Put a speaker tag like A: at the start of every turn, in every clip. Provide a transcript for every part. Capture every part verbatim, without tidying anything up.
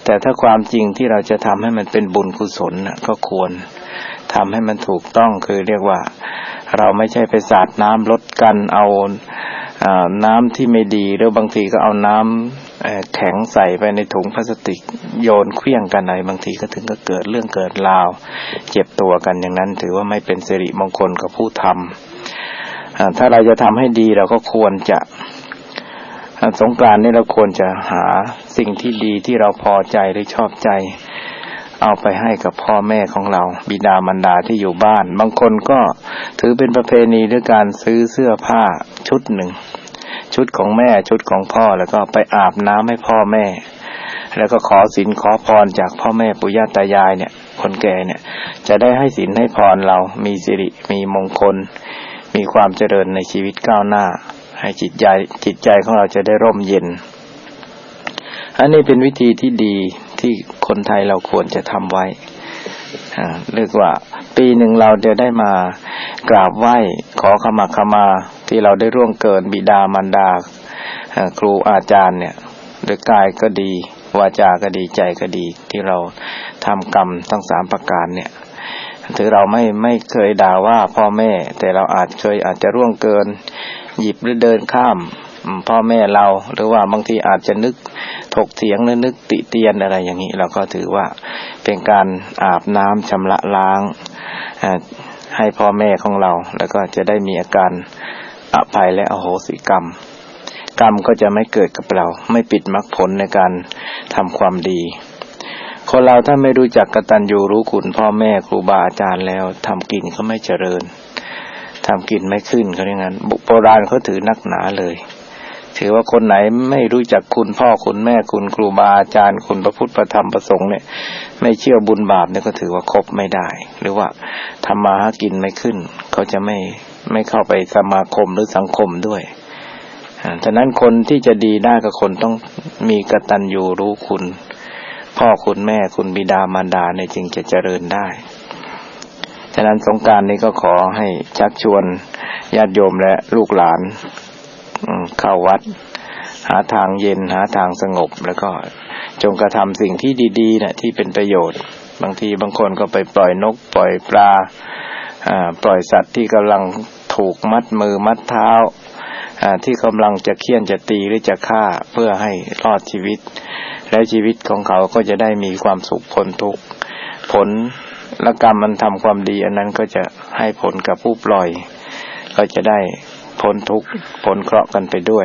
A: แต่ถ้าความจริงที่เราจะทำให้มันเป็นบุญกุศลนะก็ควรทำให้มันถูกต้องคือเรียกว่าเราไม่ใช่ไปสาดน้ำลดกันเอาน้ำที่ไม่ดีหรือบางทีก็เอาน้ำแข็งใส่ไปในถุงพลาสติกโยนเคลี้ยงกันอะไรบางทีก็ถึงก็เกิดเรื่องเกิดราวเจ็บตัวกันอย่างนั้นถือว่าไม่เป็นสิริมงคลกับผู้ทำถ้าเราจะทำให้ดีเราก็ควรจะสงกรานต์นี้เราควรจะหาสิ่งที่ดีที่เราพอใจหรือชอบใจเอาไปให้กับพ่อแม่ของเราบิดามารดาที่อยู่บ้านบางคนก็ถือเป็นประเพณีด้วยการซื้อเสื้อผ้าชุดหนึ่งชุดของแม่ชุดของพ่อแล้วก็ไปอาบน้ำให้พ่อแม่แล้วก็ขอศีลขอพรจากพ่อแม่ปู่ย่าตายายเนี่ยคนแก่เนี่ยจะได้ให้ศีลให้พรเรามีสิริมีมงคลมีความเจริญในชีวิตก้าวหน้าให้จิตใจจิตใจของเราจะได้ร่มเย็นอันนี้เป็นวิธีที่ดีที่คนไทยเราควรจะทำไว้เรียกว่าปีหนึ่งเราจะได้มากราบไหว้ขอขมาขมาที่เราได้ร่วงเกินบิดามารดาครูอาจารย์เนี่ยโดยกายก็ดีวาจาก็ดีใจก็ดีที่เราทำกรรมทั้งสามประการเนี่ยถือเราไม่ไม่เคยด่าว่าพ่อแม่แต่เราอาจเคยอาจจะร่วงเกินหยิบหรือเดินข้ามพ่อแม่เราหรือว่าบางทีอาจจะนึกถกเถียงหรือนึกติเตียนอะไรอย่างนี้เราก็ถือว่าเป็นการอาบน้ำชำระล้างให้พ่อแม่ของเราแล้วก็จะได้มีอาการอภัยและอโหสิกรรมกรรมก็จะไม่เกิดกับเราไม่ปิดมรรคผลในการทำความดีคนเราถ้าไม่รู้จักกตัญญูรู้คุณพ่อแม่ครูบาอาจารย์แล้วทำกินก็ไม่เจริญทำกินไม่ขึ้นเขาอย่างนั้นโบราณเขาถือนักหนาเลยถือว่าคนไหนไม่รู้จักคุณพ่อคุณแม่คุณครูบาอาจารย์คุณพระพุทธพระธรรมพระสงฆ์เนี่ยไม่เชื่อบุญบาปเนี่ยก็ถือว่าคบไม่ได้หรือว่าทำมาหากินไม่ขึ้นเขาจะไม่ไม่เข้าไปสมาคมหรือสังคมด้วยฉะนั้นคนที่จะดีได้ก็คนต้องมีกตัญญูรู้คุณพ่อคุณแม่คุณบิดามารดาเนี่ยจึงจะเจริญได้ฉะนั้นสงกรานต์นี้ก็ขอให้ชักชวนญาติโยมและลูกหลานเข้าวัดหาทางเย็นหาทางสงบแล้วก็จงกระทำสิ่งที่ดีๆนะที่เป็นประโยชน์บางทีบางคนก็ไปปล่อยนกปล่อยปลาปล่อยสัตว์ที่กำลังถูกมัดมือมัดเท้าที่กำลังจะเฆี่ยนจะตีหรือจะฆ่าเพื่อให้รอดชีวิตและชีวิตของเขาก็จะได้มีความสุขพ้นทุกข์ผลและกรรมมันทำความดีอันนั้นก็จะให้ผลกับผู้ปล่อยก็จะได้พ้นทุกข์พ้นเคราะห์กันไปด้วย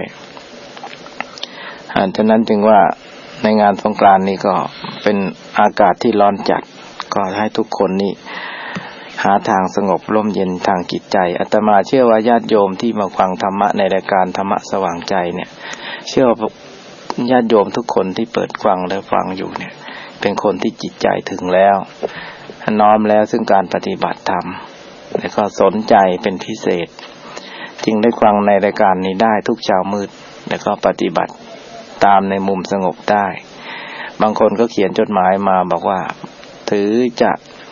A: ฉะนั้นจึงว่าในงานสงกรานต์นี้ก็เป็นอากาศที่ร้อนจัดก็ให้ทุกคนนี้หาทางสงบร่มเย็นทางจิตใจอาตมาเชื่อว่าญาติโยมที่มาฟังธรรมะในรายการธรรมะสว่างใจเนี่ยเชื่อว่าญาติโยมทุกคนที่เปิดฟังและฟังอยู่เนี่ยเป็นคนที่จิตใจถึงแล้วน้อมแล้วซึ่งการปฏิบัติธรรมและก็สนใจเป็นพิเศษจึงได้ฟังในรายการนี้ได้ทุกเช้ามืดแล้วก็ปฏิบัติตามในมุมสงบได้บางคนก็เขียนจดหมายมาบอกว่าถือจะ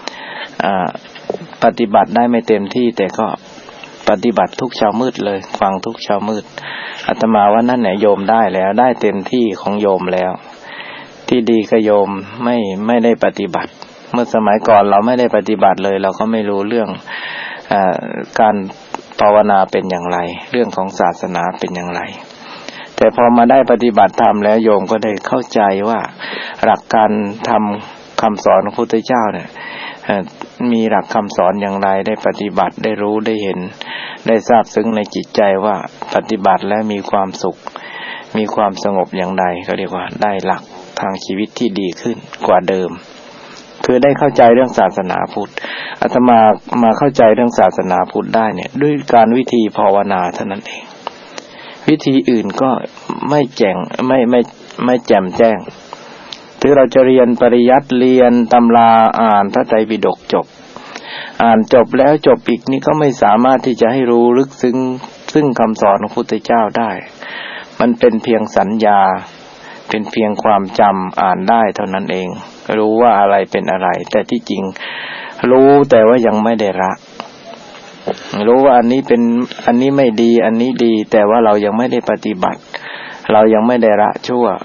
A: ปฏิบัติได้ไม่เต็มที่แต่ก็ปฏิบัติทุกเช้ามืดเลยฟังทุกเช้ามืดอาตมาว่านั่นแหละโยมได้แล้วได้เต็มที่ของโยมแล้วที่ดีก็โยมไม่ไม่ได้ปฏิบัติเมื่อสมัยก่อนเราไม่ได้ปฏิบัติเลยเราก็ไม่รู้เรื่องอ่าการภาวนาเป็นอย่างไรเรื่องของศาสนาเป็นอย่างไรแต่พอมาได้ปฏิบัติธรรมแล้วโยมก็ได้เข้าใจว่าหลักการทำคำสอนของพระพุทธเจ้าเนี่ยมีหลักคำสอนอย่างไรได้ปฏิบัติได้รู้ได้เห็นได้ทราบซึ้งในจิตใจว่าปฏิบัติแล้วมีความสุขมีความสงบอย่างไรก็เรียกว่าได้หลักทางชีวิตที่ดีขึ้นกว่าเดิมคือได้เข้าใจเรื่องศาสนาพุทธอาตมามาเข้าใจเรื่องศาสนาพุทธได้เนี่ยด้วยการวิธีภาวนาเท่านั้นเองวิธีอื่นก็ไม่แจ่งไม่ไม่ไม่แจ่มแจ้งถึงเราจะเรียนปริยัติเรียนตำราอ่านพระไตรปิฎกจบอ่านจบแล้วจบอีกนี่ก็ไม่สามารถที่จะให้รู้ลึกซึ้งซึ่งคำสอนของพระพุทธเจ้าได้มันเป็นเพียงสัญญาเป็นเพียงความจำอ่านได้เท่านั้นเองรู้ว่าอะไรเป็นอะไรแต่ที่จริงรู้แต่ว่ายังไม่ได้ละรู้ว่าอันนี้เป็นอันนี้ไม่ดีอันนี้ดีแต่ว่าเรายังไม่ได้ปฏิบัติเรายังไม่ได้ละชั่ว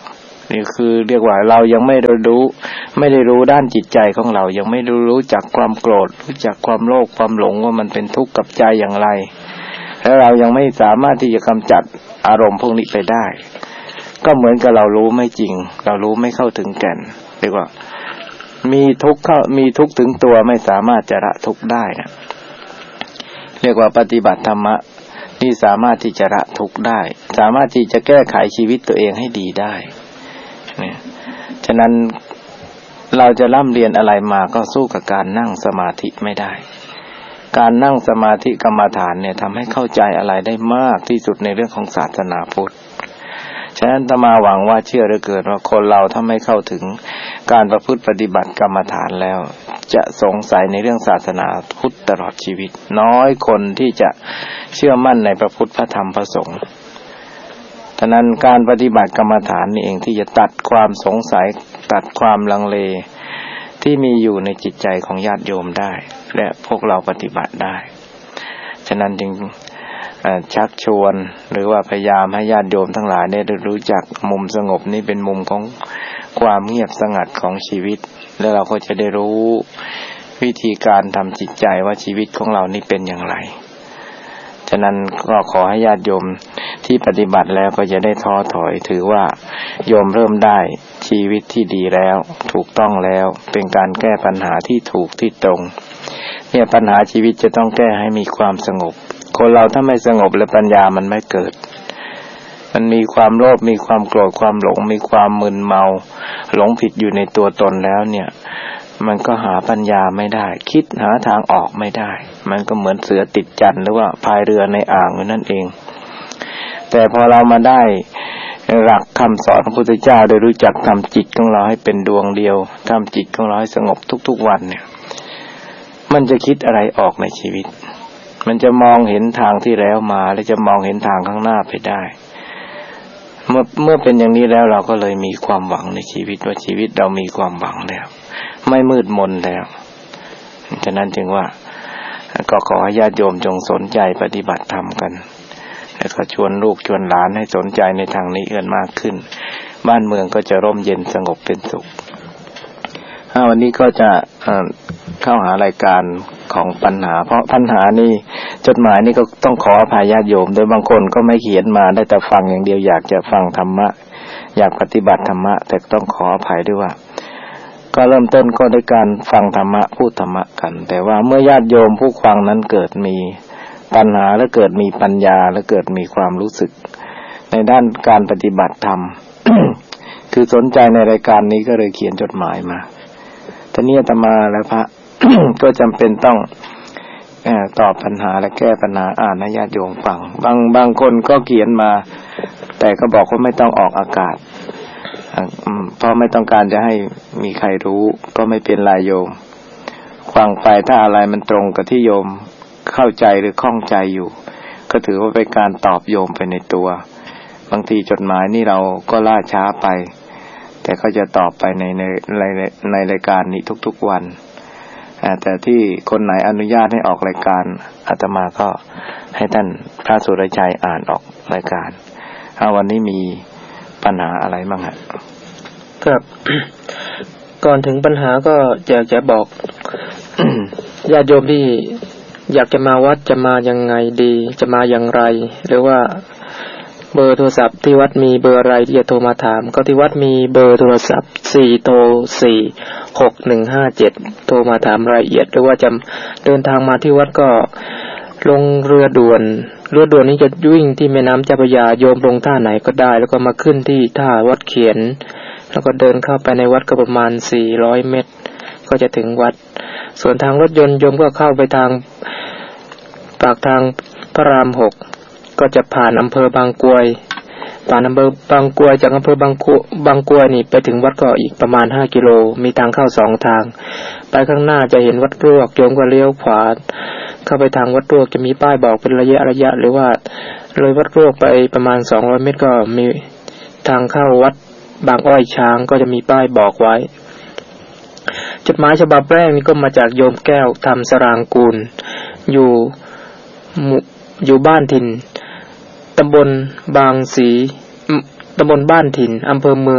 A: นี่คือเรียกว่าเรายังไม่รู้ไม่ได้รู้ด้านจิตใจของเรายังไม่รู้รู้จักความโกรธรู้จักความโลภความหลงว่ามันเป็นทุกข์กับใจอย่างไรแล้วเรายังไม่สามารถที่จะกำจัดอารมณ์พวกนี้ไปได้ก็เหมือนกับเรารู้ไม่จริงเรารู้ไม่เข้าถึงแก่นเรียกว่ามีทุกข์เข้ามีทุกข์ถึงตัวไม่สามารถจะละทุกข์ได้นะเรียกว่าปฏิบัติธรรมะนี่สามารถที่จะละทุกข์ได้สามารถที่จะแก้ไขชีวิตตัวเองให้ดีได้เนี่ยฉะนั้นเราจะร่ำเรียนอะไรมาก็สู้กับการนั่งสมาธิไม่ได้การนั่งสมาธิกรรมฐานเนี่ยทำให้เข้าใจอะไรได้มากที่สุดในเรื่องของศาสนาพุทธฉะนั้นอาตมาหวังว่าเชื่อเหลือเกินว่าคนเราถ้าไม่เข้าถึงการประพฤติปฏิบัติกรรมฐานแล้วจะสงสัยในเรื่องศาสนาพุทธตลอดชีวิตน้อยคนที่จะเชื่อมั่นในพระพุทธพระธรรมพระสงฆ์ฉะนั้นการปฏิบัติกรรมฐานนี่เองที่จะตัดความสงสัยตัดความลังเลที่มีอยู่ในจิตใจของญาติโยมได้และพวกเราปฏิบัติได้ฉะนั้นจึงชักชวนหรือว่าพยายามให้ญาติโยมทั้งหลายได้รู้จักมุมสงบนี้เป็นมุมของความเงียบสงัดของชีวิตแล้วเราก็จะได้รู้วิธีการทำจิตใจว่าชีวิตของเรานี่เป็นอย่างไรฉะนั้นก็ขอให้ญาติโยมที่ปฏิบัติแล้วก็จะได้ท้อถอยถือว่าโยมเริ่มได้ชีวิตที่ดีแล้วถูกต้องแล้วเป็นการแก้ปัญหาที่ถูกที่ตรงเนี่ยปัญหาชีวิตจะต้องแก้ให้มีความสงบคนเราถ้าไม่สงบแล้วปัญญามันไม่เกิดมันมีความโลภมีความโกรธความหลงมีความมึนเมาหลงผิดอยู่ในตัวตนแล้วเนี่ยมันก็หาปัญญาไม่ได้คิดหาทางออกไม่ได้มันก็เหมือนเสือติดจั่นหรือว่าพายเรือในอ่างนั่นเองแต่พอเรามาได้หลักคำสอนของพระพุทธเจ้าได้รู้จักทำจิตของเราให้เป็นดวงเดียวทำจิตของเราให้สงบทุกๆวันเนี่ยมันจะคิดอะไรออกในชีวิตมันจะมองเห็นทางที่แล้วมาและจะมองเห็นทางข้างหน้าไปได้เมื่อเมื่อเป็นอย่างนี้แล้วเราก็เลยมีความหวังในชีวิตว่าชีวิตเรามีความหวังแล้วไม่มืดมนแล้วฉะนั้นจึงว่าก็ขอให้ญาติโยมจงสนใจปฏิบัติธรรมกันแล้วก็ชวนลูกชวนหลานให้สนใจในทางนี้เอื่นมากขึ้นบ้านเมืองก็จะร่มเย็นสงบเป็นสุขวันนี้ก็จะเข้าหารายการของปัญหาเพราะปัญหานี่จดหมายนี่ก็ต้องขออภัยญาติโยมโดยบางคนก็ไม่เขียนมาได้แต่ฟังอย่างเดียวอยากจะฟังธรรมะอยากปฏิบัติธรรมะแต่ต้องขออภัยด้วยว่าก็เริ่มต้นก็ด้วยการฟังธรรมะพูดธรรมะกันแต่ว่าเมื่อญาติโยมผู้ฟังนั้นเกิดมีปัญหาและเกิดมีปัญญาและเกิดมีความรู้สึกในด้านการปฏิบัติธรรม คือสนใจในรายการนี้ก็เลยเขียนจดหมายมาทีนี้อาตมาและพระ ก็จำเป็นต้องตอบปัญหาและแก้ปัญหาอ่านให้ญาติโยมฟังบางบางคนก็เขียนมาแต่ก็บอกว่าไม่ต้องออกอากาศเพราะไม่ต้องการจะให้มีใครรู้ก็ไม่เป็นไรโยมฟังไปถ้าอะไรมันตรงกับที่โยมเข้าใจหรือข้องใจอยู่ก็ถือว่าเป็นการตอบโยมไปในตัวบางทีจดหมายนี่เราก็ล่าช้าไปแต่ก็จะตอบไปในในในในรายการนี้ทุกๆวันแต่ที่คนไหนอนุญาตให้ออกรายการอาตมาก็ให้ท่านพระสุรชัยอ่านออกรายการวันนี้มีปัญหาอะไรบ้างครับ
B: ครับ ก่อนถึงปัญหาก็อยากจะบอก ญาติโยมที่อยากจะมาวัดจะมายังไงดีจะมาอย่างไรหรือว่าเบอร์โทรศัพท์ที่วัดมีเบอร์อะไรที่จะโทรมาถามก็ที่วัดมีเบอร์โทรศัพท์สี่โทรสี่ หก หนึ่ง ห้า เจ็ดโทรมาถามรายละเอียดหรือว่าจะเดินทางมาที่วัดก็ลงเรือด่วนเรือด่วนนี้จะวิ่งที่แม่น้ำเจ้าพระยาโยมลงท่าไหนก็ได้แล้วก็มาขึ้นที่ท่าวัดเขียนแล้วก็เดินเข้าไปในวัดก็ประมาณสี่ร้อยเมตรก็จะถึงวัดส่วนทางรถยนต์โยมก็เข้าไปทางปากทางพระรามหกก็จะผ่านอำเภอบางกรวยผ่านอำเภอบางกรวยจากอำเภอบางกรวยบางกรวยนี่ไปถึงวัดก็อีกประมาณห้ากิโลมีทางเข้าสองทางไปข้างหน้าจะเห็นวัดรวกโยมก็เลี้ยวขวาเข้าไปทางวัดรวกจะมีป้ายบอกเป็นระยะระยะหรือว่าเลยวัดรวกไปประมาณสองร้อยเมตรก็มีทางเข้าวัดบางอ้อยช้างก็จะมีป้ายบอกไว้จดหมายฉบับแรกนี่ก็มาจากโยมแก้วธรรมสรางกูลอยู่อยู่บ้านถิ่นตำบลบางสีตำบลบ้านถิ่นอำเภอเมือง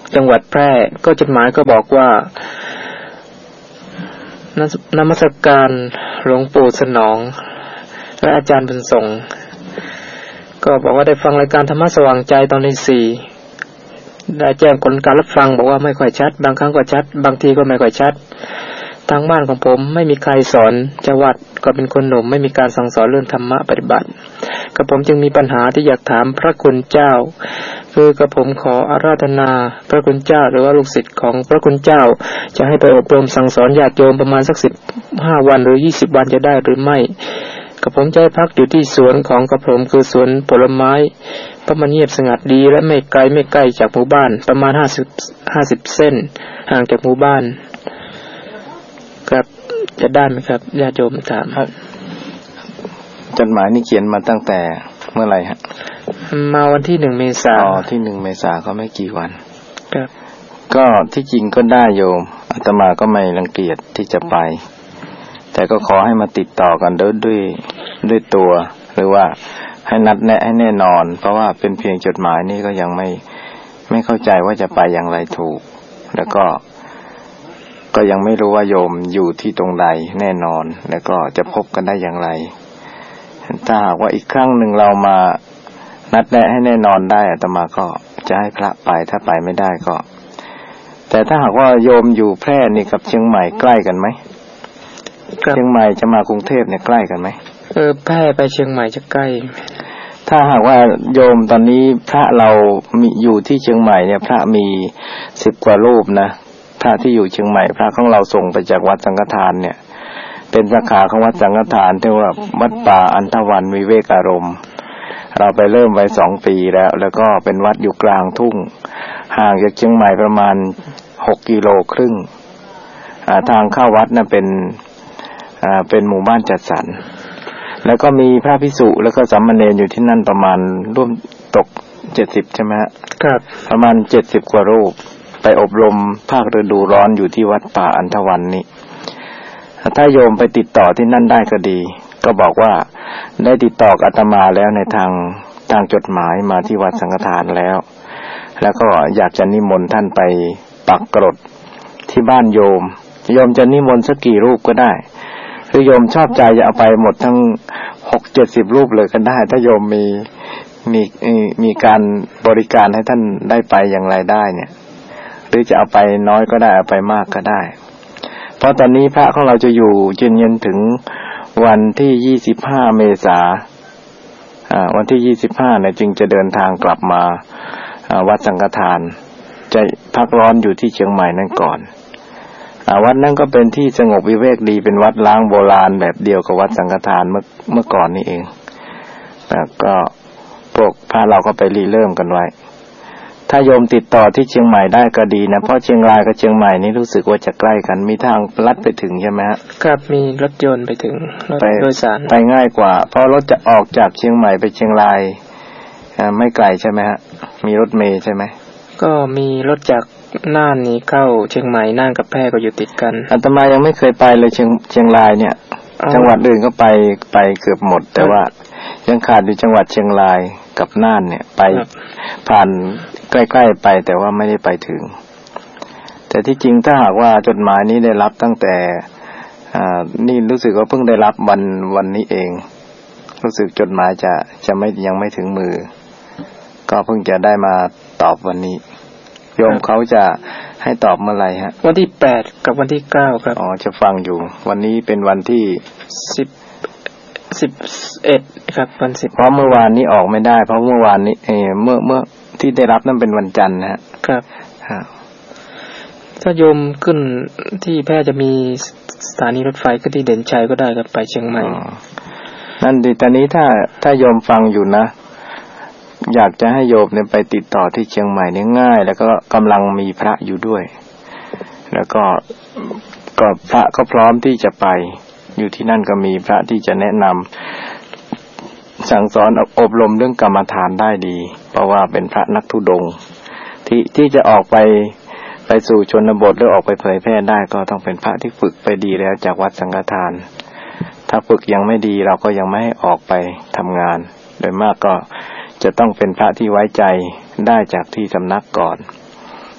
B: จังหวัดแพร่ก็จดหมายก็บอกว่านมัสการหลวงปู่สนองและอาจารย์บุญส่งก็บอกว่าได้ฟังรายการธรรมะสว่างใจตอนที่สี่ได้แจ้งผลการรับฟังบอกว่าไม่ค่อยชัดบางครั้งก็ชัดบางทีก็ไม่ค่อยชัดทางบ้านของผมไม่มีใครสอนเจ้าวัดก็เป็นคนหนุ่มไม่มีการสั่งสอนเรื่องธรรมะปฏิบัติกับผมจึงมีปัญหาที่อยากถามพระคุณเจ้าคือกับผมขออาราธนาพระคุณเจ้าหรือว่าลูกศิษย์ของพระคุณเจ้าจะให้ไปอบรมสั่งสอนญาติโยมประมาณสักสิบห้าวันหรือยี่สิบวันจะได้หรือไม่กับผมจะพักอยู่ที่สวนของกับผมคือสวนผลไม้เพราะมันเงียบสงัดดีและไม่ไกลไม่ใกล้จากหมู่บ้านประมาณห้าสิบห้าสิบเส้นห่างจากหมู่บ้านครับจะได้ไหมครับญาติโยมถาม
A: จดหมายนี่เขียนมาตั้งแต่เมื่อไหร่ฮะ
B: มาวันที่หนึ่งเมษายน
A: อ๋อที่หนึ่งเมษายนก็ไม่กี่วัน
B: ครับ
A: ก็ที่จริงก็ได้โยมอาตมาก็ไม่รังเกียจที่จะไปแต่ก็ขอให้มาติดต่อกันด้วยด้วยด้วยตัวหรือว่าให้นัดแนะให้แน่นอนเพราะว่าเป็นเพียงจดหมายนี่ก็ยังไม่ไม่เข้าใจว่าจะไปอย่างไรถูกแล้วก็ก็ยังไม่รู้ว่าโยมอยู่ที่ตรงใดแน่นอนแล้วก็จะพบกันได้อย่างไรถ้าหากว่าอีกครั้งหนึ่งเรามานัดแนะให้แน่นอนได้อาตมาก็จะให้พระไปถ้าไปไม่ได้ก็แต่ถ้าหากว่าโยมอยู่แพร่นี่กับเชียงใหม่ใกล้กันไหมเชียงใหม่จะมากรุงเทพเนี่ยใกล้กันไหม
B: เออแพร่ไปเชียงใหม่จะใกล้
A: ถ้าหากว่าโยมตอนนี้พระเรามีอยู่ที่เชียงใหม่เนี่ยพระมีสิบกว่ารูปนะพระที่อยู่เชียงใหม่พระของเราส่งไปจากวัดสังฆทานเนี่ยเป็นสาขาของวัดสังฆทานที่ว่าวัดป่าอันธวันวิเวกอารมณ์เราไปเริ่มไว้สองปีแล้วแล้วก็เป็นวัดอยู่กลางทุ่งห่างจากเชียงใหม่ประมาณหกกิโลครึ่งทางเข้าวัดน่ะเป็นอ่าเป็นหมู่บ้านจัดสรรแล้วก็มีพระภิกษุแล้วก็สามเณรอยู่ที่นั่นประมาณร่วมตกเจ็ดสิบใช่ไหมครับประมาณเจ็ดสิบกว่ารูปไปอบรมภาคฤดูร้อนอยู่ที่วัดป่าอันธวันนี่ถ้าโยมไปติดต่อที่นั่นได้ก็ดีก็บอกว่าได้ติดต่ออาตมาแล้วในทางทางจดหมายมาที่วัดสังฆทานแล้วแล้วก็อยากจะนิมนต์ท่านไปปักกรดที่บ้านโยมโยมจะนิมนต์สักกี่รูปก็ได้คือโยมชอบใจจะเอาไปหมดทั้งหกเจ็ดสิบรูปเลยก็ได้ถ้าโยมมีมีมีการบริการให้ท่านได้ไปอย่างไรได้เนี่ยหรือจะเอาไปน้อยก็ได้เอาไปมากก็ได้เพราะตอนนี้พระของเราจะอยู่จนยันถึงวันที่ยี่สิบห้าเมษายนอ่าวันที่ยี่สิบห้าเนี่ยจึงจะเดินทางกลับมาวัดสังฆทานจะพักร้อนอยู่ที่เชียงใหม่นั่นก่อนวัดนั้นก็เป็นที่สงบวิเวกดีเป็นวัดล้างโบราณแบบเดียวกับวัดสังฆทานเมื่อเมื่อก่อนนี่เองแล้วก็พวกพระเราก็ไปรีเริ่มกันไว้ถ้าโยมติดต่อที่เชียงใหม่ได้ก็ดีนะเพราะเชียงรายกับเชียงใหม่นี่รู้สึกว่าจะใกล้กันมีทางลัดไปถึงใช่ไหมฮะ
B: ครับมีรถยนต์ไปถึงรถโดยสาร
A: ไปง่ายกว่าเพราะรถจะออกจากเชียงใหม่ไปเชียงรายไม่ไกลใช่ไหมฮะมีรถเมล์ใช่ไหม
B: ก็มีรถจากน่านนี้เข้าเชียงใหม่น่านกับแพร่ก็อยู่ติดกัน
A: อาตมายังไม่เคยไปเลยเชียงเชียงรายเนี่ยจังหวัดอื่นก็ไปไปเกือบหมดแต่ว่ายังขาดอยู่จังหวัดเชียงรายกับน่านเนี่ยไปผ่านใกล้ๆไปแต่ว่าไม่ได้ไปถึงแต่ที่จริงถ้าหากว่าจดหมายนี้ได้รับตั้งแต่อ่านี่รู้สึกว่าเพิ่งได้รับวันวันนี้เองรู้สึกจดหมายจะจะไม่ยังไม่ถึงมือก็เพิ่งจะได้มาตอบวันนี้โยมเขาจะให้ตอบเมื่อไหร่ฮะ
B: วันที่แปดกับวันที่เก้าครับ
A: อ๋อจะฟังอยู่วันนี้เป็นวันที่
B: สิบสิบเอ็ดครับวันสิบ
A: เพราะเมื่อวานนี้ออกไม่ได้เพราะเมื่อวานนี้เออเมื่อเมื่อที่ได้รับนั่นเป็นวันจันทร์นะฮะ
B: ครับครับถ้าโยมขึ้นที่แพร่จะมีสถานีรถไฟก็ที่เด่นชัยก็ได้ครับไปเชียงใหม่
A: นั่นดิตอนนี้ถ้าถ้าโยมฟังอยู่นะอยากจะให้โยมเนี่ยไปติดต่อที่เชียงใหม่นี่ง่ายแล้วก็กำลังมีพระอยู่ด้วยแล้วก็ก็พระก็พร้อมที่จะไปอยู่ที่นั่นก็มีพระที่จะแนะนำสั่งสอนอบรมเรื่องกรรมฐานได้ดีเพราะว่าเป็นพระนักธุดงค์ที่ที่จะออกไปไปสู่ชนบทหรือออกไปเผยแพร่ได้ก็ต้องเป็นพระที่ฝึกไปดีแล้วจากวัดสังฆทานถ้าฝึกยังไม่ดีเราก็ยังไม่ให้ออกไปทำงานโดยมากก็จะต้องเป็นพระที่ไว้ใจได้จากที่สำนักก่อน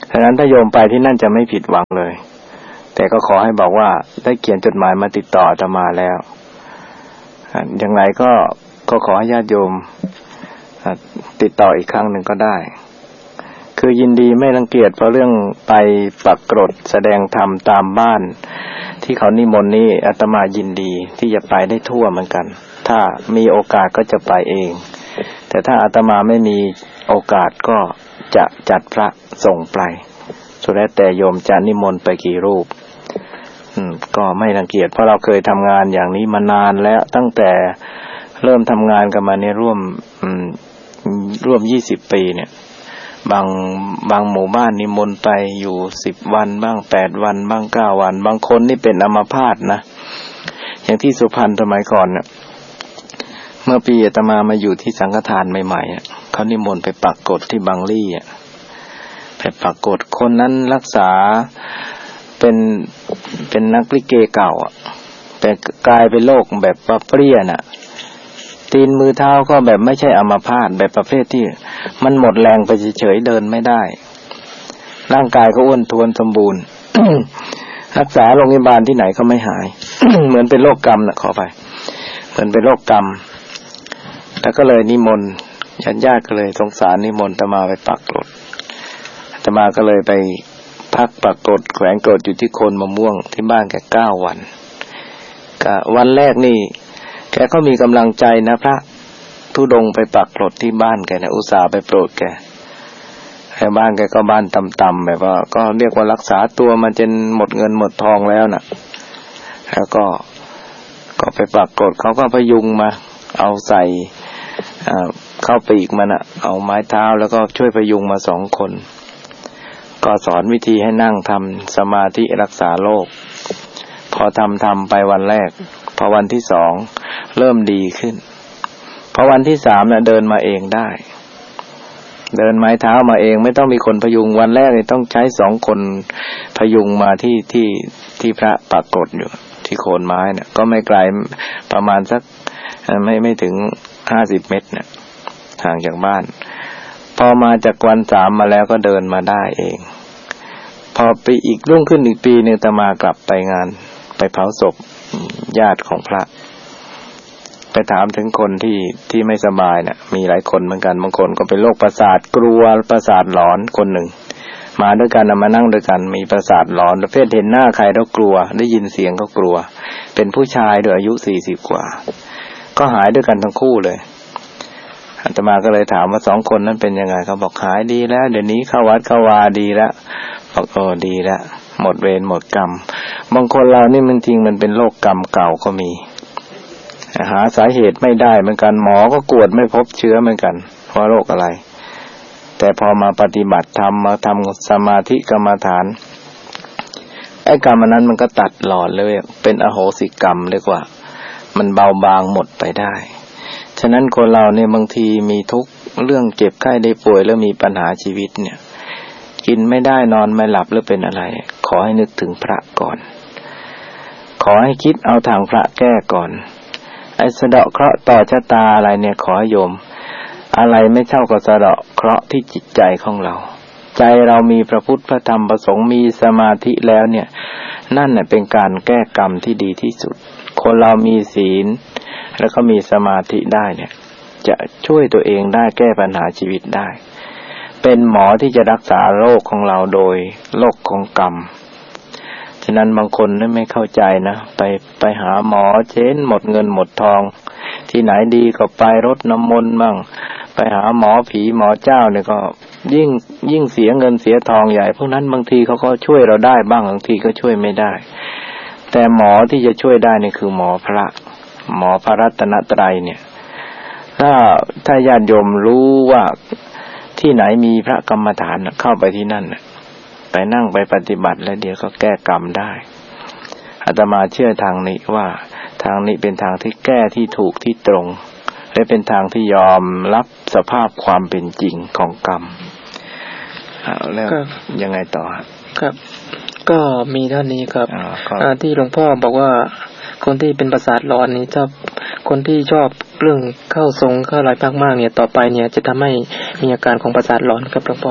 A: ฉะนั้นถ้าโยมไปที่นั่นจะไม่ผิดหวังเลยแต่ก็ขอให้บอกว่าได้เขียนจดหมายมาติดต่ออาตมาแล้วอย่างไรก็ก็ขอให้ญาติโยมติดต่ออีกครั้งหนึ่งก็ได้คือยินดีไม่รังเกียจเพราะเรื่องไปปักกรดแสดงธรรมตามบ้านที่เขานิมนต์นี่อาตมายินดีที่จะไปได้ทั่วเหมือนกันถ้ามีโอกาสก็จะไปเองแต่ถ้าอาตมาไม่มีโอกาสก็จะจัดพระส่งไปสุดแล้วแต่โยมจะนิมนต์ไปกี่รูปอืมก็ไม่รังเกียจเพราะเราเคยทำงานอย่างนี้มานานแล้วตั้งแต่เริ่มทำงานกันมาเนี่ยร่วมอืมร่วมยี่สิบปีเนี่ยบางบางหมู่บ้านนิมนต์ไปอยู่สิบวันบ้างแปดวันบ้างเก้าวันบางคนนี่เป็นอัมพาตนะอย่างที่สุพรรณสมัยก่อนเนี่ยเมื่อปีอาตมามาอยู่ที่สังฆทานใหม่ๆอ่ะเขานิมนต์ไปปักกฎที่บางลี่อ่ะไปปักกฎคนนั้นรักษาเป็นเป็นนักลิเกเก่าอ่ะแต่กลายเป็นโรคแบบว่าเปรี้ยน่ะตีนมือเท้าก็แบบไม่ใช่อัมพาตแบบประเภทที่มันหมดแรงไปเฉยๆเดินไม่ได้ร่างกายก็อ้วนท้วนสมบูรณ์ รักษาโรงพยาบาลที่ไหนก็ไม่หาย เหมือนเป็นโรคกรรมน่ะขอไปเหมือนเป็นโรคกรรมแล้วก็เลยนิมนต์ญาติๆก็เลยสงสารนิมนต์อาตมาไปปักกรดอาตมาก็เลยไปพักปักกรดแขวนกรดอยู่ที่โคนมะม่วงที่บ้านแกเก้าวันก็วันแรกนี่แกก็มีกำลังใจนะพระธุดงค์ไปปักกรดที่บ้านแกนะอุตส่าห์ไปโปรดแกแต่บ้านแกก็บ้านต่ำๆแบบว่าก็เรียกว่ารักษาตัวมาจนหมดเงินหมดทองแล้วน่ะแล้วก็ก็ไปปักกรดเขาก็พยุงมาเอาใส่เข้าปีกมันอะเอาไม้เท้าแล้วก็ช่วยพยุงมาสองคนก็สอนวิธีให้นั่งทำสมาธิรักษาโรคพอทำทำไปวันแรกพอวันที่สองเริ่มดีขึ้นพอวันที่สามเนี่ยเดินมาเองได้เดินไม้เท้ามาเองไม่ต้องมีคนพยุงวันแรกเนี่ยต้องใช้สองคนพยุงมาที่ที่ที่พระปักกรดอยู่ที่โคนไม้เนี่ยก็ไม่ไกลประมาณสักไม่ไม่ถึงห้าสิบเมตรเนี่ยห่างจากบ้านพอมาจากวันสามมาแล้วก็เดินมาได้เองพอไปอีกรุ่งขึ้นอีกปีนึงอาตมากลับไปงานไปเผาศพญาติของพระไปถามถึงคนที่ที่ไม่สบายเนี่ยมีหลายคนเหมือนกันบางคนก็เป็นโรคประสาทกลัวประสาทหลอนคนหนึ่งมาด้วยกันมานั่งด้วยกันมีประสาทหลอนประเภทเห็นหน้าใครแล้วกลัวได้ยินเสียงก็กลัวเป็นผู้ชายด้วยอายุสี่สิบกว่าก็หายด้วยกันทั้งคู่เลยอาตมาก็เลยถามว่าสองคนนั้นเป็นยังไงเขาบอกหายดีแล้วเดี๋ยวนี้เข้าวัดเข้าวาดีแล้วบอกโอ้ดีแล้วหมดเวรหมดกรรมบางคนเรานี่มันจริงมันเป็นโรคกรรมเก่าก็มีหาสาเหตุไม่ได้เหมือนกันหมอก็กวดไม่พบเชื้อเหมือนกันเพราะโรคอะไรแต่พอมาปฏิบัติธรรมมาทำสมาธิกรรมฐานไอ้กรรมนั้นมันก็ตัดหลอดเลยเป็นอโหสิกรรมเรียกว่ามันเบาบางหมดไปได้ฉะนั้นคนเราเนี่ยบางทีมีทุกข์เรื่องเจ็บไข้ได้ป่วยแล้วมีปัญหาชีวิตเนี่ยกินไม่ได้นอนไม่หลับหรือเป็นอะไรขอให้นึกถึงพระก่อนขอให้คิดเอาทางพระแก้ก่อนไอ้สะเดาะเคราะห์ต่อชะตาอะไรเนี่ยขอให้โยมอะไรไม่เท่ากับสะเดาะเคราะห์ที่จิตใจของเราใจเรามีพระพุทธพระธรรมพระสงฆ์มีสมาธิแล้วเนี่ยนั่นน่ะเป็นการแก้กรรมที่ดีที่สุดคนเรามีศีลแล้วก็มีสมาธิได้เนี่ยจะช่วยตัวเองได้แก้ปัญหาชีวิตได้เป็นหมอที่จะรักษาโรคของเราโดยโรคของกรรมฉะนั้นบางคนไม่เข้าใจนะไปไปหาหมอเช้นหมดเงินหมดทองที่ไหนดีก็ไปรดน้ำมนต์บ้างไปหาหมอผีหมอเจ้าเนี่ยก็ยิ่งยิ่งเสียเงินเสียทองใหญ่พวกนั้นบางทีเขาก็ช่วยเราได้บ้างบางทีก็ช่วยไม่ได้แต่หมอที่จะช่วยได้นี่คือหมอพระหมอพระรัตนตรัยเนี่ยถ้าถ้าญาติโยมรู้ว่าที่ไหนมีพระกรรมฐานเข้าไปที่นั่นไปนั่งไปปฏิบัติแล้วเดี๋ยวก็แก้กรรมได้อาตมาเชื่อทางนี้ว่าทางนี้เป็นทางที่แก้ที่ถูกที่ตรงและเป็นทางที่ยอมรับสภาพความเป็นจริงของกรรมแล้วยังไงต่อ
B: ครับก็มีเท่านี้ครับที่หลวงพ่อบอกว่าคนที่เป็นประสาทหลอนนี่ชอบคนที่ชอบเรื่องเข้าทรงเข้าอะไรมากๆเนี่ยต่อไปเนี่ยจะทำให้มีอาการของประสาทหลอนครับหลวงพ่อ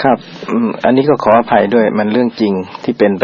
A: ครับอันนี้ก็ขออภัยด้วยมันเรื่องจริงที่เป็น